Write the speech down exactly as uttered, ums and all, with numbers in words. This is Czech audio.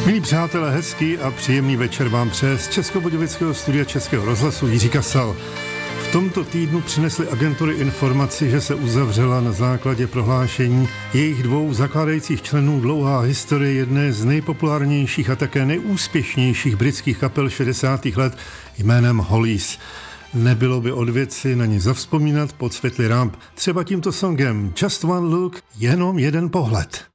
Milí přátelé, hezký a příjemný večer vám přeje z Českobudějovického studia Českého rozhlasu Jiří Kasal. V tomto týdnu přinesly agentury informaci, že se uzavřela na základě prohlášení jejich dvou zakládajících členů dlouhá historie jedné z nejpopulárnějších a také nejúspěšnějších britských kapel šedesátých let jménem Hollies. Nebylo by od věci na ně zavzpomínat pod světly ramp, třeba tímto songem Just One Look, jenom jeden pohled.